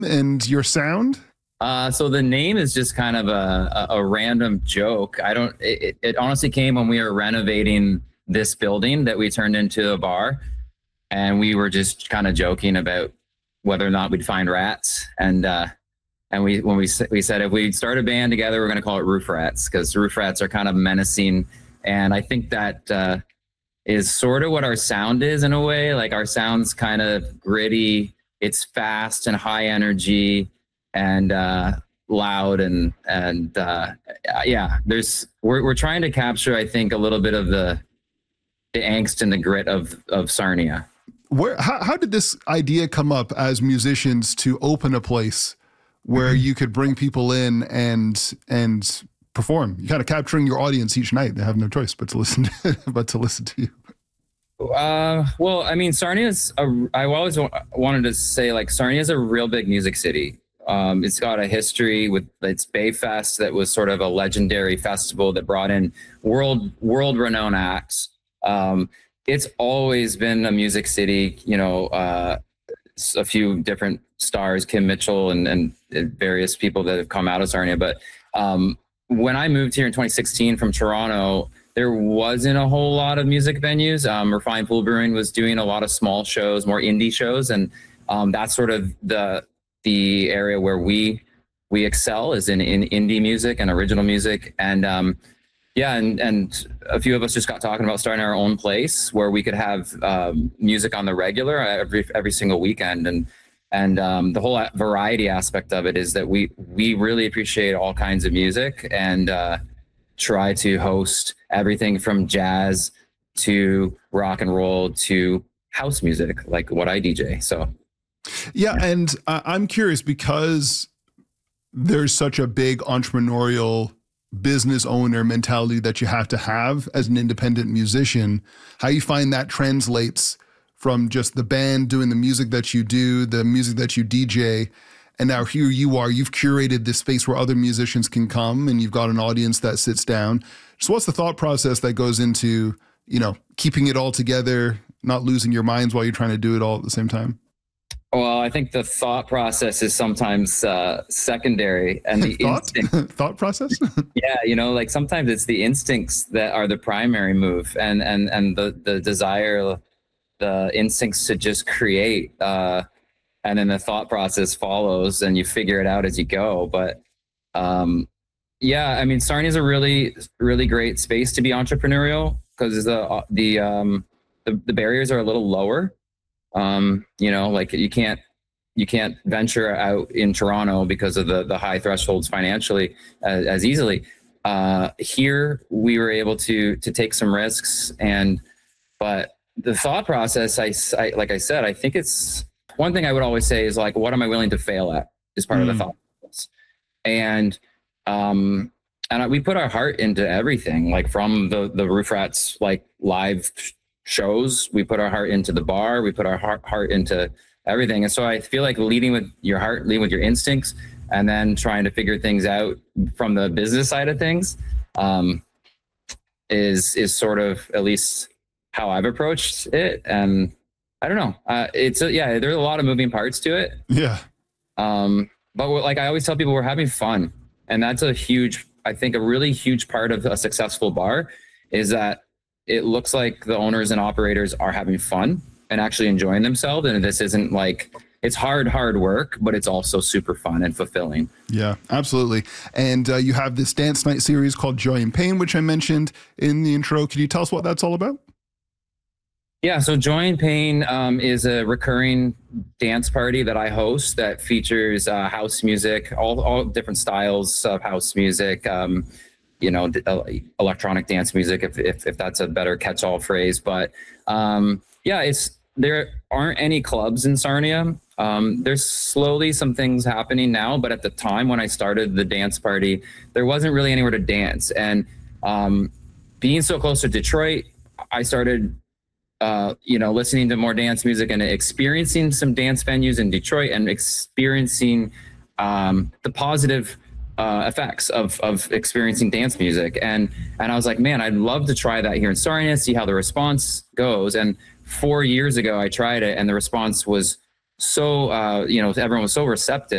and your sound? So the name is just kind of a random joke. It honestly came when we were renovating this building that we turned into a bar, and we were just kind of joking about whether or not we'd find rats. And we said if we start a band together, we're going to call it Roof Rats, because roof rats are kind of menacing. And I think that is sort of what our sound is in a way. Like, our sound's kind of gritty. It's fast and high energy and loud and yeah. We're trying to capture, I think, a little bit of the angst and the grit of Sarnia. How did this idea come up as musicians to open a place where you could bring people in and perform? You're kind of capturing your audience each night. They have no choice but to listen to you. Well, I mean, I always wanted to say, like, Sarnia is a real big music city. It's got a history with its Bayfest that was sort of a legendary festival that brought in world-renowned acts. It's always been a music city, a few different stars, Kim Mitchell and various people that have come out of Sarnia. But when I moved here in 2016 from Toronto, there wasn't a whole lot of music venues. Refined Pool Brewing was doing a lot of small shows, more indie shows. And that's sort of the area where we excel, is in indie music and original music. And and a few of us just got talking about starting our own place where we could have music on the regular every single weekend. And the whole variety aspect of it is that we really appreciate all kinds of music and try to host everything from jazz to rock and roll to house music, like what I DJ. So yeah. And I'm curious, because there's such a big entrepreneurial business owner mentality that you have to have as an independent musician, how you find that translates from just the band doing the music that you do, the music that you DJ, and now here you are, you've curated this space where other musicians can come and you've got an audience that sits down. So what's the thought process that goes into, keeping it all together, not losing your minds while you're trying to do it all at the same time? Well, I think the thought process is sometimes secondary, and the thought process. Yeah, like sometimes it's the instincts that are the primary move, and the desire, the instincts to just create, and then the thought process follows, and you figure it out as you go. But yeah, I mean, Sarnia is a really, really great space to be entrepreneurial, because the barriers are a little lower. Like you can't venture out in Toronto because of the high thresholds financially as easily. Here we were able to take some risks, but the thought process, like I said, I think it's one thing I would always say is, like, what am I willing to fail at is part of the thought process. And we put our heart into everything, like from the Roof Rats, like live shows, we put our heart into the bar, we put our heart into everything. And so I feel like leading with your heart, leading with your instincts, and then trying to figure things out from the business side of things is sort of at least how I've approached it. And I don't know, there's a lot of moving parts to it. Yeah. But like I always tell people, we're having fun. And that's a really huge part of a successful bar, is that it looks like the owners and operators are having fun and actually enjoying themselves. And this isn't like, it's hard work, but it's also super fun and fulfilling. Yeah, absolutely. And you have this dance night series called Joy and Pain, which I mentioned in the intro. Can you tell us what that's all about? Yeah, so Joy and Pain is a recurring dance party that I host that features house music, all different styles of house music, electronic dance music, if that's a better catch-all phrase. But there aren't any clubs in Sarnia. There's slowly some things happening now, but at the time when I started the dance party, there wasn't really anywhere to dance. And being so close to Detroit, I started listening to more dance music and experiencing some dance venues in Detroit, and experiencing the positive effects of experiencing dance music. And I was like, man, I'd love to try that here in Sarnia, see how the response goes. And 4 years ago, I tried it, and the response was so, everyone was so receptive.